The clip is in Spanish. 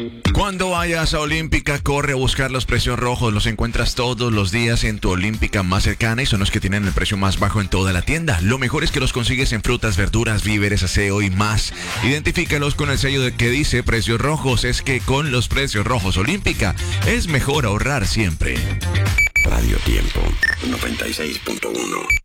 Cuando vayas a Olímpica, corre a buscar los precios rojos. Los encuentras todos los días en tu Olímpica más cercana y son los que tienen el precio más bajo en toda la tienda. Lo mejor es que los consigues en frutas, verduras, víveres, aseo y más. Identifícalos con el sello de que dice precios rojos. Es que con los precios rojos Olímpica es mejor ahorrar siempre. Radio Tiempo 96.1.